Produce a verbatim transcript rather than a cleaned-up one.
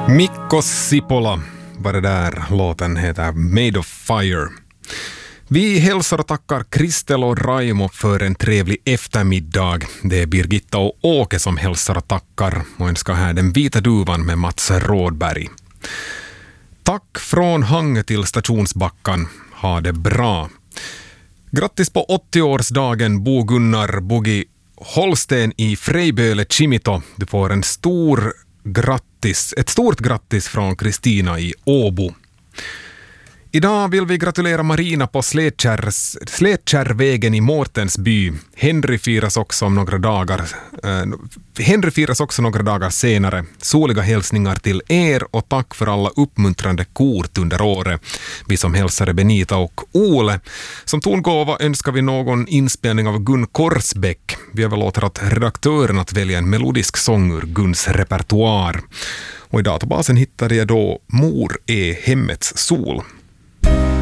Mikko Sipola var det där. Låten heter Made of Fire. Vi hälsar och tackar Kristel och Raimo för en trevlig eftermiddag. Det är Birgitta och Åke som hälsar och tackar och önskar här den vita duvan med Mats Rådberg. Tack från Hangö till Stationsbackan. Ha det bra. Grattis på åttioårsdagen Bo Gunnar Bogi Holsten i Frejböle Chimito. Du får en stor grattis, ett stort grattis från Kristina i Åbo. Idag vill vi gratulera Marina på Slätkärrvägen i Mårtensby. Henry firas också om några dagar. Eh, Henry firas också några dagar senare. Soliga hälsningar till er och tack för alla uppmuntrande kort under året. Vi som hälsade Benita och Ole. Som tongåva önskar vi någon inspelning av Gun Korsbäck. Vi överlåter åt redaktören att välja en melodisk sång ur Guns repertoar. Och i databasen hittade jag då Mor är hemmets sol.